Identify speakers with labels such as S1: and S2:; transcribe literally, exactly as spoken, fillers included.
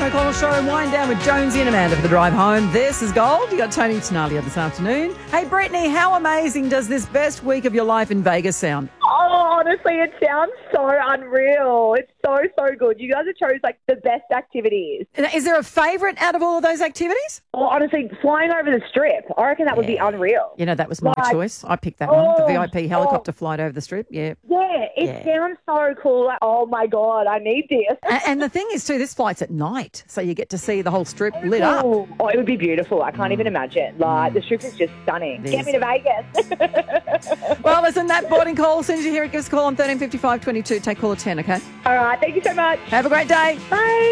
S1: Joe Connell Show and wind down with Jonesy and Amanda for the drive home. This is Gold. You got Tony Tenalia this afternoon. Hey, Brittany, how amazing does this best week of your life in Vegas sound?
S2: Oh, honestly, it sounds so unreal. It's so, so good. You guys have chose, like, the best activities.
S1: Is there a favourite out of all of those activities?
S2: Oh, honestly, flying over the strip. I reckon that would be unreal.
S1: You know, that was my
S2: Like,
S1: choice. I picked that one. The
S2: oh,
S1: V I P helicopter
S2: oh.
S1: flight over the strip, yeah.
S2: Yeah, it
S1: Yeah.
S2: sounds so cool. Like, oh, my God, I need this.
S1: And, and the thing is, too, this flight's at night, so you get to see the whole strip lit up.
S2: Oh, oh, it would be beautiful. I can't even imagine. Like, the strip is just stunning.
S1: It
S2: Get
S1: is.
S2: me to Vegas.
S1: Well, listen, that boarding call, as soon as you hear it, give us a call on thirteen fifty-five twenty-two. Take call at ten, okay?
S2: All right, thank you so much.
S1: Have a great day.
S2: Bye.